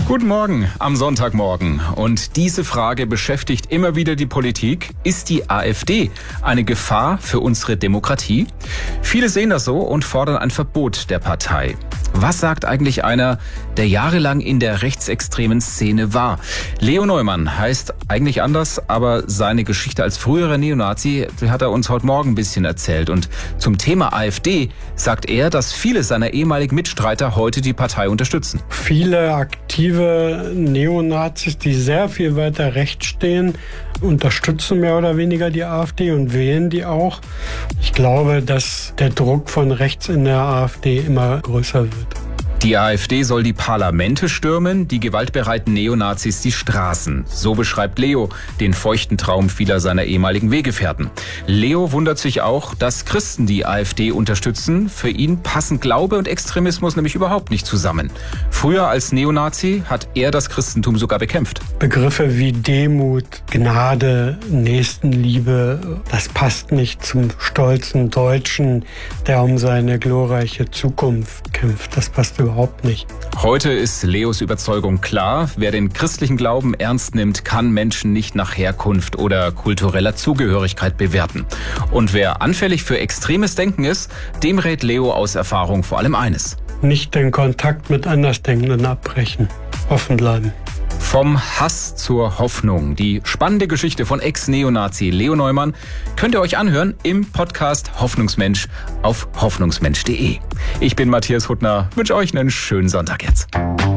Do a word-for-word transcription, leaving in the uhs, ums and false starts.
Guten Morgen am Sonntagmorgen. Und diese Frage beschäftigt immer wieder die Politik. Ist die AfD eine Gefahr für unsere Demokratie? Viele sehen das so und fordern ein Verbot der Partei. Was sagt eigentlich einer, der jahrelang in der rechtsextremen Szene war? Leo Neumann heißt eigentlich anders, aber seine Geschichte als früherer Neonazi hat er uns heute Morgen ein bisschen erzählt. Und zum Thema AfD sagt er, dass viele seiner ehemaligen Mitstreiter heute die Partei unterstützen. Viele aktive Neonazis, die sehr viel weiter rechts stehen, unterstützen mehr oder weniger die AfD und wählen die auch. Ich glaube, dass der Druck von rechts in der AfD immer größer wird. Die AfD soll die Parlamente stürmen, die gewaltbereiten Neonazis die Straßen. So beschreibt Leo den feuchten Traum vieler seiner ehemaligen Weggefährten. Leo wundert sich auch, dass Christen die AfD unterstützen. Für ihn passen Glaube und Extremismus nämlich überhaupt nicht zusammen. Früher als Neonazi hat er das Christentum sogar bekämpft. Begriffe wie Demut, Gnade, Nächstenliebe, das passt nicht zum stolzen Deutschen, der um seine glorreiche Zukunft kämpft. Das passt überhaupt nicht. Heute ist Leos Überzeugung klar: Wer den christlichen Glauben ernst nimmt, kann Menschen nicht nach Herkunft oder kultureller Zugehörigkeit bewerten. Und wer anfällig für extremes Denken ist, dem rät Leo aus Erfahrung vor allem eines: Nicht den Kontakt mit Andersdenkenden abbrechen, offen bleiben. Vom Hass zur Hoffnung. Die spannende Geschichte von Ex-Neonazi Leo Neumann könnt ihr euch anhören im Podcast Hoffnungsmensch auf hoffnungsmensch punkt de. Ich bin Matthias Huttner, wünsche euch einen schönen Sonntag jetzt.